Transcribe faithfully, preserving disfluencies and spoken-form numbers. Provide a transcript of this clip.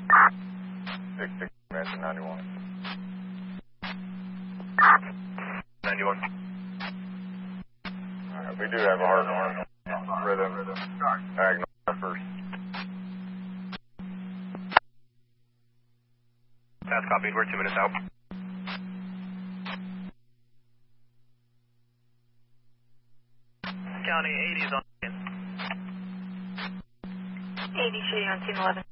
six six Mansion ninety-one. ninety-one. Alright, we do have a hard north. Rhythm, rhythm. Diagonal first. That's copied. We're two minutes out. County eighties on. eighty shooting on team eleven.